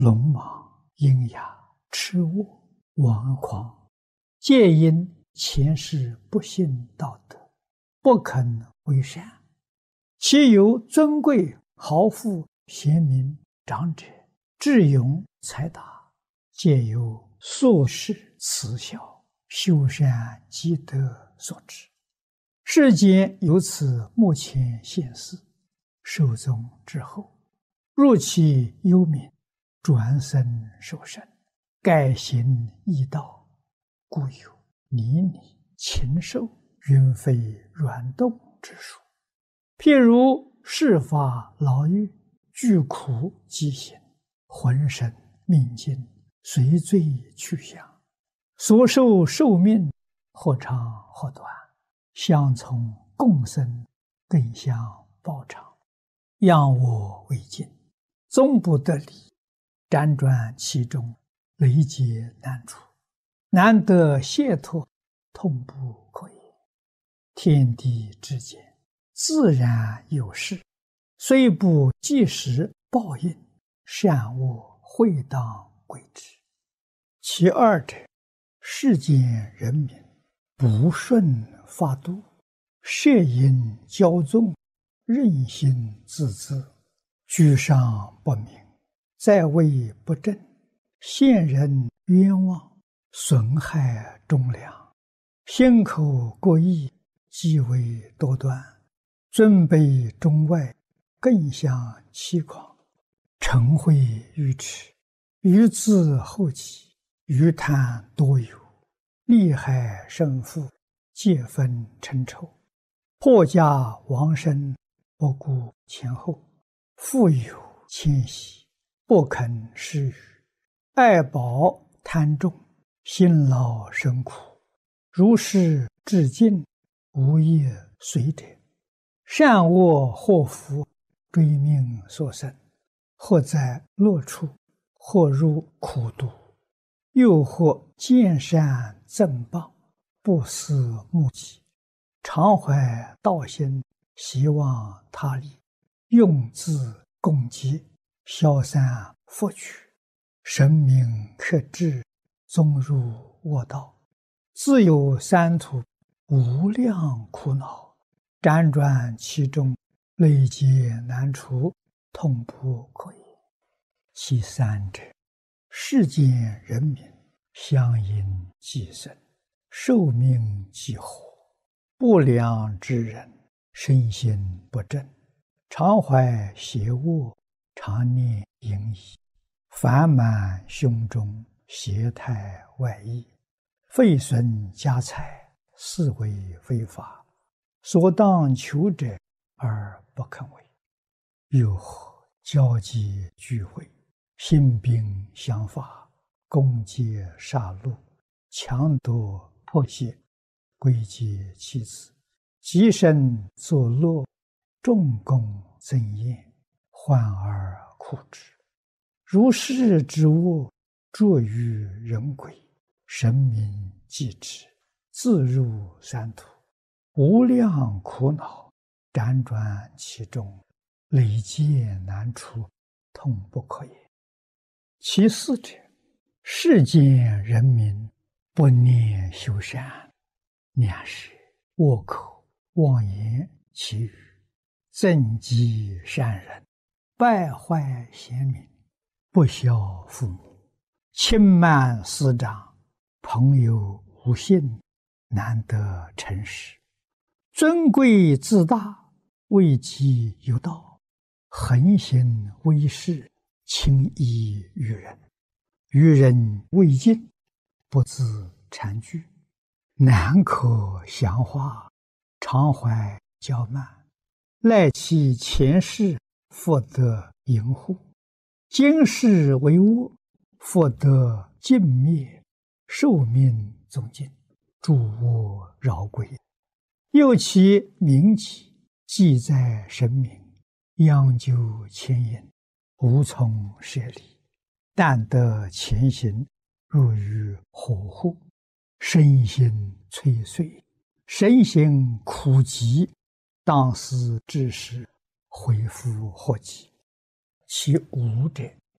鲁莽、阴哑、痴龌、顽狂，皆因前世不信道德，不肯为善。其有尊贵豪富、贤明、长者、智勇、才达，皆由宿世慈孝、修善积德所致。世间由此目前现世，寿终之后，入其幽冥，转生受生，改行异道，故有泥泞、禽兽、云飞软动之说。譬如世法牢狱，具苦疾行，浑身命尽，随罪去向，所受寿命或长或短，相从共生，更相报偿，仰我为镜，终不得离，辗转其中，累劫难除，难得解脱，痛不可言。天地之间，自然有事，虽不即时报应，善恶会当归之。其二者，世间人民不顺法度，摄引骄纵，任性自恣，居上不明，在位不正，陷人冤枉，损害忠良，心口过意，极为多端，尊卑中外，更相欺诳，嗔恚愚痴，愚自后己，愚贪多有，利害胜负，皆分成仇，破家亡身，不顾前后，富有谦息，不肯施予，爱宝贪重，辛劳生苦，如是至尽，无业随者，善恶祸福，追命所生，或在乐处，或入苦毒，又或见善赠报，不思目己，常怀道心，希望他利，用自共济，消散福取，神明克制，终入恶道，自有三途，无量苦恼，辗转其中，累劫难除，痛不可言。其三者，世间人民相因寄生，寿命既活，不良之人，身心不正，常怀邪恶，常念淫逸，烦满胸中，邪态外溢，废损家财，是为非法，所当求者而不肯为。又或交际聚会，兴兵相伐，攻击杀戮，强夺迫胁，归结妻子，极身作乐，重功增艳，患而苦之。如是之恶，著于人鬼，神明继之，自入三途，无量苦恼，辗转其中，累劫难除，痛不可言。其四者，世间人民不念修善，两舌恶口，妄言绮语，增击善人，败坏贤明，不孝父母，轻慢师长，朋友无信，难得诚实，尊贵自大，位极有道，横行威势，轻易于人，于人未尽，不自惭惧，难可详化，常怀骄慢，赖其前世，复得淫护，今世为恶，复得尽灭，寿命终尽，诸恶饶归。又其名己，记在神明，央究牵引，无从舍离，但得前行，入于火户，身心摧碎，身心苦疾，当思之时，恢复祸及。其五者，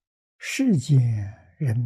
世间人